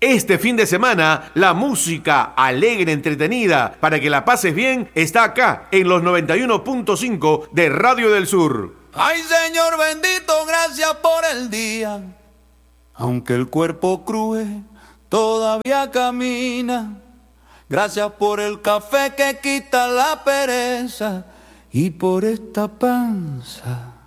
Este fin de semana, la música alegre, entretenida, para que la pases bien, está acá en los 91.5 de Radio del Sur. Ay, Señor bendito, gracias por el día. Aunque el cuerpo cruje, todavía camina. Gracias por el café que quita la pereza y por esta panza